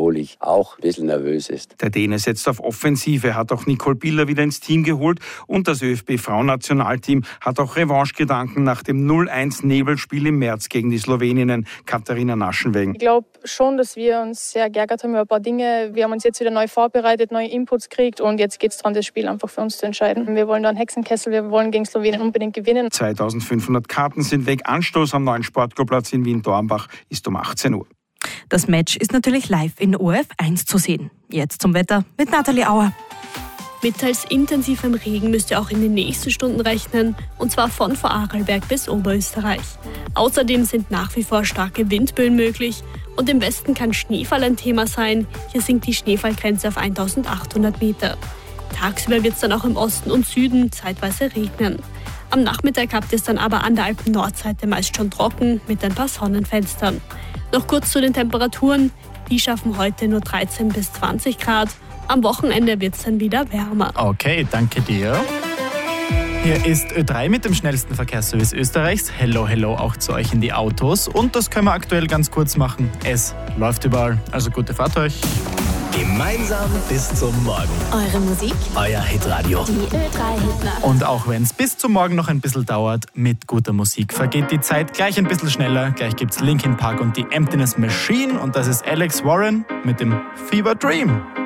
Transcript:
bedrohlich, auch ein bisschen nervös ist. Der Däne setzt auf Offensive, hat auch Nicole Biller wieder ins Team geholt und das ÖFB-Frauennationalteam hat auch Revanchegedanken nach dem 0-1-Nebelspiel im März gegen die Sloweninnen. Katharina Naschenwegen. Ich glaube schon, dass wir uns sehr geärgert haben über ein paar Dinge. Wir haben uns jetzt wieder neu vorbereitet, neue Inputs gekriegt und jetzt geht es daran, das Spiel einfach für uns zu entscheiden. Wir wollen da einen Hexenkessel, wir wollen gegen Slowenien unbedingt gewinnen. 2500 Karten sind weg. Anstoß am neuen Sportklubplatz in Wien-Dornbach ist um 18 Uhr. Das Match ist natürlich live in ORF 1 zu sehen. Jetzt zum Wetter mit Nathalie Auer. Mit teils intensivem Regen müsst ihr auch in den nächsten Stunden rechnen, und zwar von Vorarlberg bis Oberösterreich. Außerdem sind nach wie vor starke Windböen möglich und im Westen kann Schneefall ein Thema sein. Hier sinkt die Schneefallgrenze auf 1800 Meter. Tagsüber wird es dann auch im Osten und Süden zeitweise regnen. Am Nachmittag habt ihr es dann aber an der Alpen-Nordseite meist schon trocken mit ein paar Sonnenfenstern. Noch kurz zu den Temperaturen. Die schaffen heute nur 13 bis 20 Grad. Am Wochenende wird es dann wieder wärmer. Okay, danke dir. Hier ist Ö3 mit dem schnellsten Verkehrsservice Österreichs. Hello, hello auch zu euch in die Autos. Und das können wir aktuell ganz kurz machen. Es läuft überall, also gute Fahrt euch. Gemeinsam bis zum Morgen. Eure Musik, Euer Hitradio. die Ö3-Hitler. Und auch wenn es bis zum Morgen noch ein bisschen dauert, mit guter Musik vergeht die Zeit gleich ein bisschen schneller. Gleich gibt's Linkin Park und die Emptiness Machine. Und das ist Alex Warren mit dem Fever Dream.